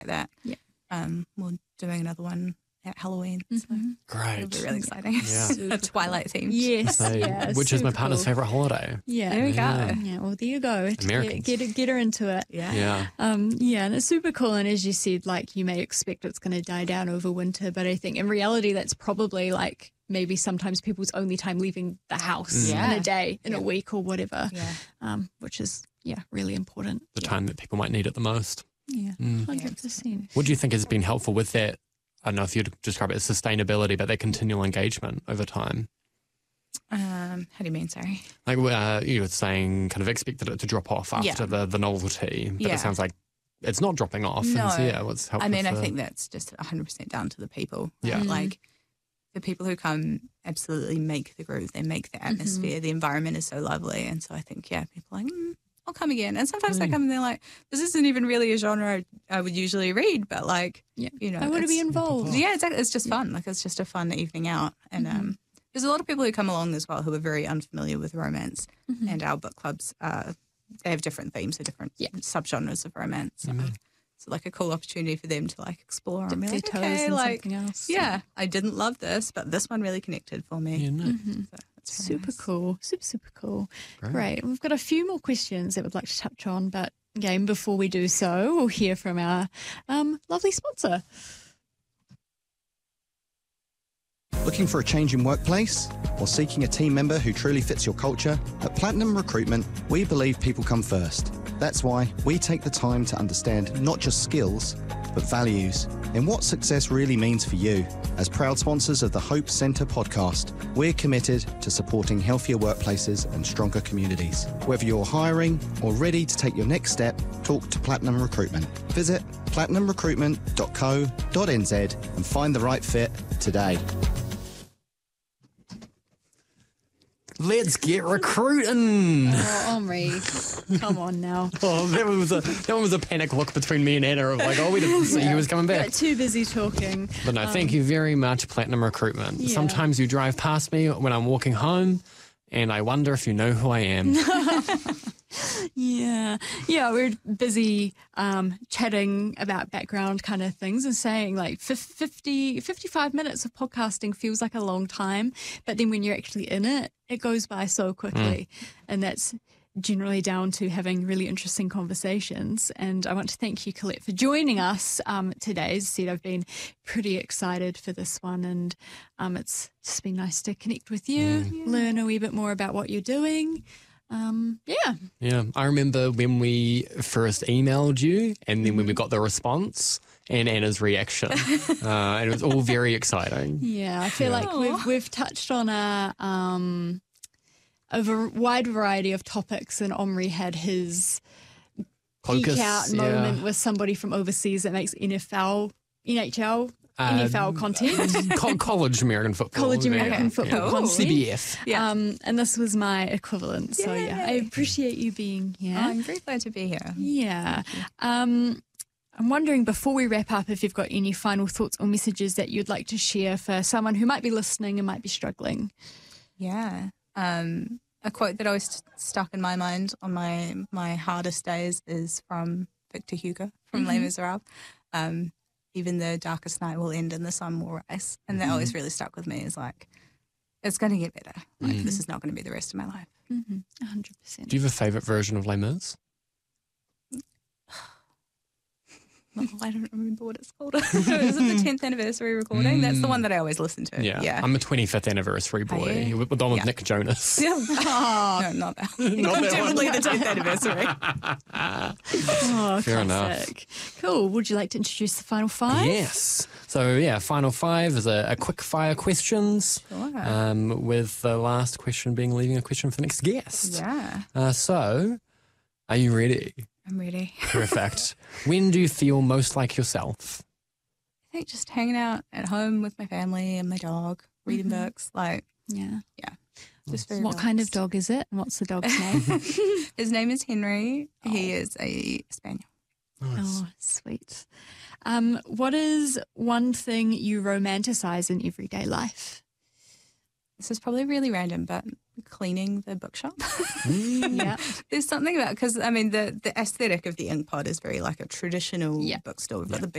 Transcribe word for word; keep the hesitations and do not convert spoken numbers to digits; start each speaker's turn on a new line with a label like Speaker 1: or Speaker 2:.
Speaker 1: like that.
Speaker 2: Yeah.
Speaker 1: Um, we're doing another one at Halloween.
Speaker 2: Mm-hmm.
Speaker 1: So
Speaker 3: Great.
Speaker 1: it'll be really exciting.
Speaker 3: Yeah.
Speaker 1: A Twilight theme.
Speaker 2: Yes,
Speaker 3: So,
Speaker 2: yeah,
Speaker 3: which is my
Speaker 2: super
Speaker 3: partner's
Speaker 2: cool.
Speaker 3: favourite holiday.
Speaker 2: Yeah,
Speaker 1: There we
Speaker 3: Yeah.
Speaker 1: go.
Speaker 2: yeah. Well, there you go.
Speaker 3: Americans.
Speaker 2: Get, get get her into it.
Speaker 1: Yeah.
Speaker 3: Yeah.
Speaker 2: Um, yeah, and it's super cool. And as you said, like you may expect it's going to die down over winter, but I think in reality that's probably like maybe sometimes people's only time leaving the house
Speaker 1: Yeah.
Speaker 2: in a day, in
Speaker 1: Yeah.
Speaker 2: a week or whatever,
Speaker 1: Yeah.
Speaker 2: um, which is, yeah, really important.
Speaker 3: The time that people might need it the most.
Speaker 2: Yeah,
Speaker 3: Mm.
Speaker 2: one hundred percent.
Speaker 3: What do you think has been helpful with that? I don't know if you'd describe it as sustainability, but that continual engagement over time.
Speaker 1: Um, how do you mean? Sorry.
Speaker 3: Like uh, you were saying, kind of expected it to drop off after
Speaker 1: Yeah.
Speaker 3: the, the novelty, but
Speaker 1: Yeah.
Speaker 3: it sounds like it's not dropping off.
Speaker 1: No.
Speaker 3: And so, yeah, what's helpful?
Speaker 1: I mean, I
Speaker 3: for-
Speaker 1: think that's just one hundred percent down to the people.
Speaker 3: Yeah.
Speaker 1: Right?
Speaker 2: Mhm.
Speaker 1: Like the people who come absolutely make the groove. They make the atmosphere. The environment is so lovely. And so I think, yeah, people are like, mm, I'll come again. And sometimes they
Speaker 3: Mm.
Speaker 1: come and they're like, this isn't even really a genre I, I would usually read, but like,
Speaker 2: Yeah.
Speaker 1: you know.
Speaker 2: I want to be
Speaker 1: it's-
Speaker 2: involved.
Speaker 1: Yeah, exactly. It's just fun. Like it's just a fun evening out. And um, there's a lot of people who come along as well who are very unfamiliar with romance.
Speaker 2: Mhm.
Speaker 1: And our book clubs, uh, they have different themes, so different
Speaker 2: Yeah.
Speaker 1: subgenres of romance. So
Speaker 3: Mhm.
Speaker 1: it's like a cool opportunity for them to like explore
Speaker 2: Dip
Speaker 1: and be
Speaker 2: their
Speaker 1: like,
Speaker 2: toes
Speaker 1: okay,
Speaker 2: in
Speaker 1: like,
Speaker 2: something else.
Speaker 1: yeah, I didn't love this, but this one really connected for me.
Speaker 3: Yeah, no.
Speaker 2: Mhm.
Speaker 1: So that's really
Speaker 2: Super
Speaker 1: nice.
Speaker 2: cool. Super, super cool.
Speaker 3: Great.
Speaker 2: Great. We've got a few more questions that we'd like to touch on, but again, before we do so, we'll hear from our um, lovely sponsor.
Speaker 4: Looking for a change in workplace? Or seeking a team member who truly fits your culture? At Platinum Recruitment, we believe people come first. That's why we take the time to understand not just skills, but values, and what success really means for you. As proud sponsors of the Hope Centre podcast, we're committed to supporting healthier workplaces and stronger communities. Whether you're hiring or ready to take your next step, talk to Platinum Recruitment. Visit platinum recruitment dot co dot n z and find the right fit today.
Speaker 3: Let's get recruiting.
Speaker 2: Oh, Omri, come on now.
Speaker 3: Oh, that was a that one was a panic look between me and Anna of like, oh, we didn't see he was coming back.
Speaker 2: Got too busy talking.
Speaker 3: But no, thank you very much, Platinum Recruitment.
Speaker 2: Yeah.
Speaker 3: Sometimes you drive past me when I'm walking home, and I wonder if you know who I am.
Speaker 2: Yeah. Yeah, we're busy um, chatting about background kind of things and saying like fif- fifty, fifty-five minutes of podcasting feels like a long time. But then when you're actually in it, it goes by so quickly. And that's generally down to having really interesting conversations. And I want to thank you, Colette, for joining us um, today. As I said, I've been pretty excited for this one, and um, it's just been nice to connect with you, learn a wee bit more about what you're doing. Um, yeah.
Speaker 3: Yeah, I remember when we first emailed you, and then when we got the response and Anna's reaction, uh, and it was all very exciting.
Speaker 2: Yeah, I feel like we've we've touched on a um a ver- wide variety of topics, and Omri had his
Speaker 3: Focus,
Speaker 2: geek out
Speaker 3: yeah.
Speaker 2: moment with somebody from overseas that makes N F L, N H L,
Speaker 3: Uh,
Speaker 2: N F L content,
Speaker 3: Co- college American football.
Speaker 2: college
Speaker 3: yeah.
Speaker 2: American
Speaker 1: Okay,
Speaker 2: football
Speaker 1: cool.
Speaker 2: content.
Speaker 3: C B F.
Speaker 1: Yeah.
Speaker 2: Um, and this was my equivalent. So yeah, I
Speaker 1: Yay.
Speaker 2: appreciate you being here.
Speaker 1: I'm very glad to be here.
Speaker 2: Yeah. Um, I'm wondering, before we wrap up, if you've got any final thoughts or messages that you'd like to share for someone who might be listening and might be struggling.
Speaker 1: Yeah. Um, a quote that always st- stuck in my mind on my my hardest days is from Victor Hugo from Les Miserables. Um, Even the darkest night will end and the sun will rise. And that always really stuck with me. Is like, it's going to get better. Like this is not going to be the rest of my life.
Speaker 2: Mm-hmm. one hundred percent.
Speaker 3: Do you have a favourite version of Les Mis?
Speaker 1: Oh, I don't remember what it's called. Is it the tenth anniversary recording? That's the one that I always listen to.
Speaker 3: Yeah.
Speaker 1: Yeah.
Speaker 3: I'm a twenty-fifth anniversary boy
Speaker 1: you?
Speaker 3: with with the one with
Speaker 1: Yeah.
Speaker 3: Nick Jonas.
Speaker 1: Yeah. No, not that one.
Speaker 3: Not that one.
Speaker 1: Definitely the tenth anniversary.
Speaker 2: Oh,
Speaker 3: Fair enough.
Speaker 2: classic. Cool. Would you like to introduce the final five?
Speaker 3: Yes. So, yeah, final five is a, a quick fire questions,
Speaker 1: Sure.
Speaker 3: um, with the last question being leaving a question for the next guest.
Speaker 1: Yeah,
Speaker 3: Uh, so, are you ready?
Speaker 1: I'm ready.
Speaker 3: Perfect. When do you feel most like yourself?
Speaker 1: I think just hanging out at home with my family and my dog, reading books. Like,
Speaker 2: Yeah.
Speaker 1: just very
Speaker 2: What kind of
Speaker 1: relaxed.
Speaker 2: dog is it? And what's the dog's name?
Speaker 1: His name is Henry. He is a spaniel.
Speaker 2: Oh, sweet. Um, what is one thing you romanticize in everyday life?
Speaker 1: this is probably really random, but cleaning the bookshop.
Speaker 2: Yeah.
Speaker 1: There's something about, because I mean, the, the aesthetic of the Ink Pod is very like a traditional
Speaker 2: Yeah.
Speaker 1: bookstore. We've got the